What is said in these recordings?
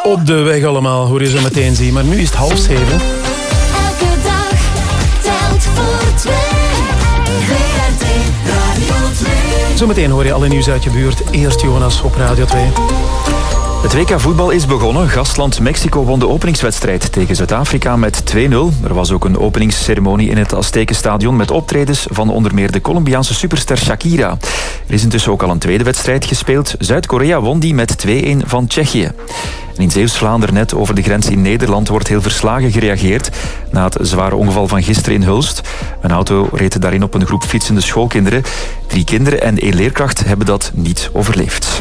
Op de weg allemaal, hoor je zo meteen zien. Maar nu is het 6:30. Elke dag telt voor 2. VRT Radio 2. Zometeen hoor je alle nieuws uit je buurt. Eerst Jonas op Radio 2. Het WK voetbal is begonnen. Gastland Mexico won de openingswedstrijd tegen Zuid-Afrika met 2-0. Er was ook een openingsceremonie in het Aztekenstadion met optredens van onder meer de Colombiaanse superster Shakira. Er is intussen ook al een tweede wedstrijd gespeeld. Zuid-Korea won die met 2-1 van Tsjechië. En in Zeeuws-Vlaanderen, net over de grens in Nederland, wordt heel verslagen gereageerd na het zware ongeval van gisteren in Hulst. Een auto reed daarin op een groep fietsende schoolkinderen. 3 kinderen en 1 leerkracht hebben dat niet overleefd.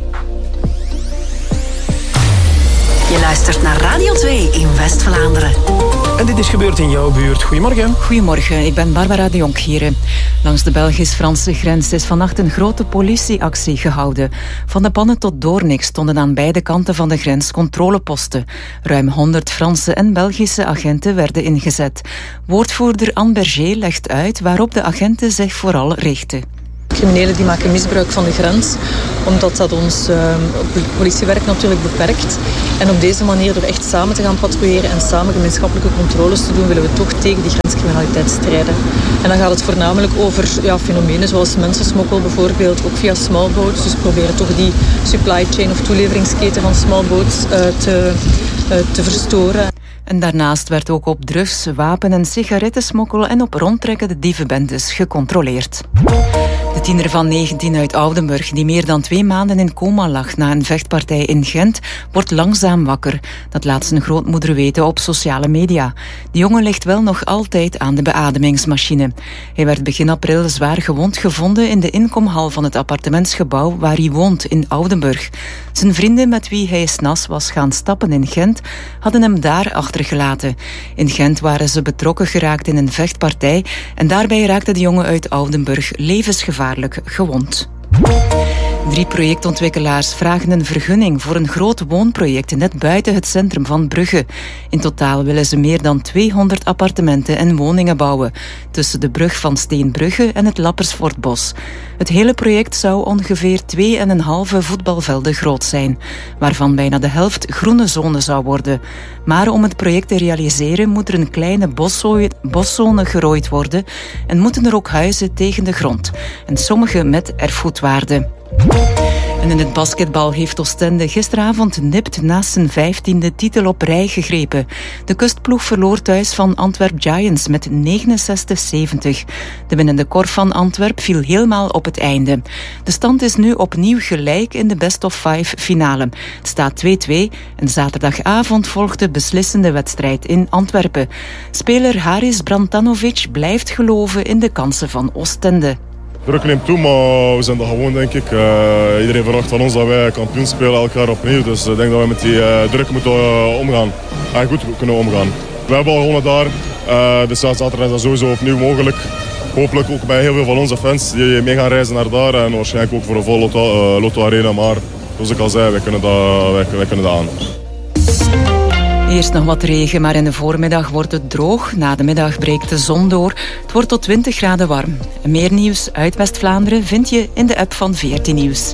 Je luistert naar Radio 2 in West-Vlaanderen. En dit is gebeurd in jouw buurt. Goedemorgen. Goedemorgen, ik ben Barbara de Jonk hier. Langs de Belgisch-Franse grens is vannacht een grote politieactie gehouden. Van de Pannen tot Doornik stonden aan beide kanten van de grens controleposten. Ruim 100 Franse en Belgische agenten werden ingezet. Woordvoerder Anne Berger legt uit waarop de agenten zich vooral richten. Criminelen die maken misbruik van de grens, omdat dat ons politiewerk natuurlijk beperkt. En op deze manier, door echt samen te gaan patrouilleren en samen gemeenschappelijke controles te doen, willen we toch tegen die grenscriminaliteit strijden. En dan gaat het voornamelijk over fenomenen zoals mensensmokkel bijvoorbeeld, ook via small boats. Dus proberen toch die supply chain of toeleveringsketen van small boats te verstoren. En daarnaast werd ook op drugs, wapen- en sigarettensmokkel en op rondtrekkende dievenbendes gecontroleerd. De tiener van 19 uit Oudenburg, die meer dan 2 maanden in coma lag na een vechtpartij in Gent, wordt langzaam wakker. Dat laat zijn grootmoeder weten op sociale media. De jongen ligt wel nog altijd aan de beademingsmachine. Hij werd begin april zwaar gewond gevonden in de inkomhal van het appartementsgebouw waar hij woont in Oudenburg. Zijn vrienden met wie hij 's nachts was gaan stappen in Gent, hadden hem daar achtergelaten. In Gent waren ze betrokken geraakt in een vechtpartij en daarbij raakte de jongen uit Oudenburg levensgevaarlijk gewond. 3 projectontwikkelaars vragen een vergunning voor een groot woonproject net buiten het centrum van Brugge. In totaal willen ze meer dan 200 appartementen en woningen bouwen, tussen de brug van Steenbrugge en het Lappersfortbos. Het hele project zou ongeveer 2,5 voetbalvelden groot zijn, waarvan bijna de helft groene zone zou worden. Maar om het project te realiseren moet er een kleine boszone gerooid worden en moeten er ook huizen tegen de grond, en sommige met erfgoedwaarde. En in het basketbal heeft Oostende gisteravond nipt naast zijn 15e titel op rij gegrepen. De kustploeg verloor thuis van Antwerp Giants met 69-70. De winnende Korf van Antwerp viel helemaal op het einde. De stand is nu opnieuw gelijk in de best-of-5 finale. Het staat 2-2 en zaterdagavond volgt de beslissende wedstrijd in Antwerpen. Speler Haris Brantanovic blijft geloven in de kansen van Oostende. Druk neemt toe, maar we zijn er gewoon, denk ik. Iedereen verwacht van ons dat wij kampioen spelen elk jaar opnieuw. Dus ik denk dat we met die druk moeten omgaan. En goed kunnen omgaan. We hebben al gewonnen daar. Dus zaterdag is dat sowieso opnieuw mogelijk. Hopelijk ook bij heel veel van onze fans die mee gaan reizen naar daar. En waarschijnlijk ook voor een volle Lotto Arena. Maar zoals ik al zei, wij kunnen dat aan. Eerst nog wat regen, maar in de voormiddag wordt het droog. Na de middag breekt de zon door. Het wordt tot 20 graden warm. Meer nieuws uit West-Vlaanderen vind je in de app van VRT Nieuws.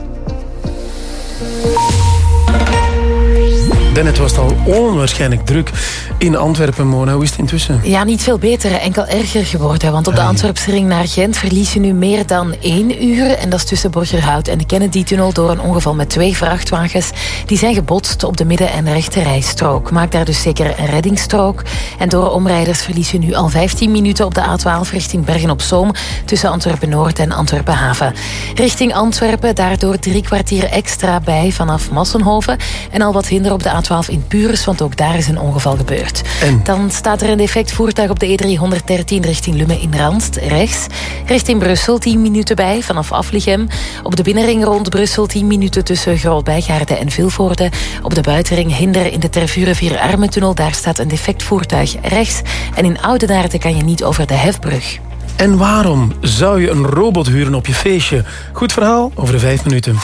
Het was al onwaarschijnlijk druk in Antwerpen, Mona. Hoe is het intussen? Ja, niet veel beter, enkel erger geworden. Want op de Antwerpse ring naar Gent verlies je nu meer dan 1 uur. En dat is tussen Borgerhout en de Kennedy-tunnel door een ongeval met 2 vrachtwagens. Die zijn gebotst op de midden- en rechterrijstrook. Maakt daar dus zeker een reddingsstrook. En door omrijders verlies je nu al 15 minuten op de A12 richting Bergen-op-Zoom. Tussen Antwerpen-Noord en Antwerpen-Haven. Richting Antwerpen, daardoor 3 kwartier extra bij vanaf Massenhoven. En al wat hinder op de A12 in Puurs, want ook daar is een ongeval gebeurd. En? Dan staat er een defect voertuig op de E313 richting Lummen in Randst, rechts. Richting Brussel 10 minuten bij, vanaf Aflichem. Op de binnenring rond Brussel 10 minuten tussen Groot-Bijgaarde en Vilvoorde. Op de buitenring Hinder in de Tervuren-Vier-Armentunnel, daar staat een defect voertuig rechts. En in Oudenaarde kan je niet over de Hefbrug. En waarom zou je een robot huren op je feestje? Goed verhaal over 5 minuten.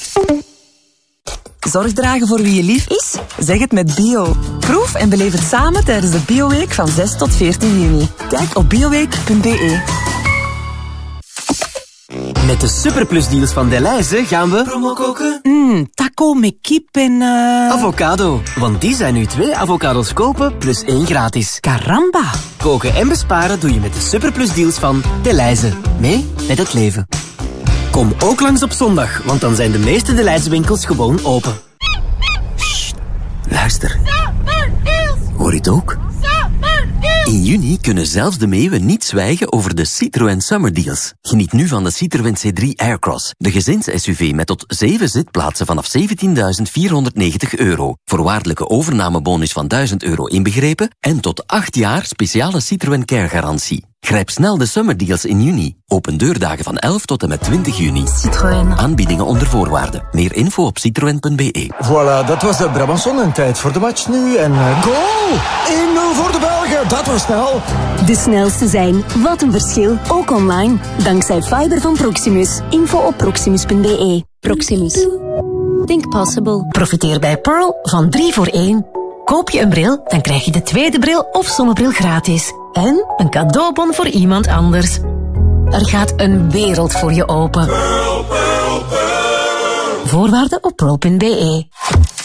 Zorg dragen voor wie je lief is? Zeg het met Bio. Proef en beleef het samen tijdens de Bioweek van 6 tot 14 juni. Kijk op bioweek.be. Met de Superplus-deals van Delhaize gaan we... Promo koken? Taco met kip en... Avocado. Want die zijn nu 2 avocados kopen plus 1 gratis. Caramba. Koken en besparen doe je met de Superplus-deals van Delhaize. Mee met het leven. Kom ook langs op zondag, want dan zijn de meeste Delhaize winkels gewoon open. Sst, luister. Hoor je het ook? In juni kunnen zelfs de meeuwen niet zwijgen over de Citroën Summer Deals. Geniet nu van de Citroën C3 Aircross, de gezins-SUV met tot 7 zitplaatsen vanaf €17.490. Voorwaardelijke overnamebonus van €1.000 inbegrepen en tot 8 jaar speciale Citroën Care-garantie. Grijp snel de Summer Deals in juni. Open deurdagen van 11 tot en met 20 juni. Citroën. Aanbiedingen onder voorwaarden. Meer info op citroen.be. Voilà, dat was de Brabanson en tijd voor de match nu. En goal! 1-0 voor de Belgen, dat was snel. De snelste zijn. Wat een verschil. Ook online. Dankzij fiber van Proximus. Info op proximus.be. Proximus. Think possible. Profiteer bij Pearl van 3 voor 1. Koop je een bril, dan krijg je de tweede bril of zonnebril gratis. En een cadeaubon voor iemand anders. Er gaat een wereld voor je open. Voorwaarden op pearl.be.